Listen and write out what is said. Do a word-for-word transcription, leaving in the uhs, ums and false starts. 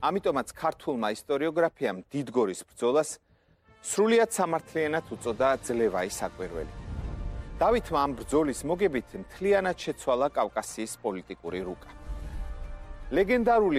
ამიტომაც ქართულმა ისტორიოგრაფიამ დიდგორის ბრძოლას სრულიად სამართლიანად უწოდა ძლევაი საკვირველი. დავითმა ამ ბრძოლის მოგებით მთლიანად შეცვალა კავკასიის პოლიტიკური რუკა. ლეგენდარული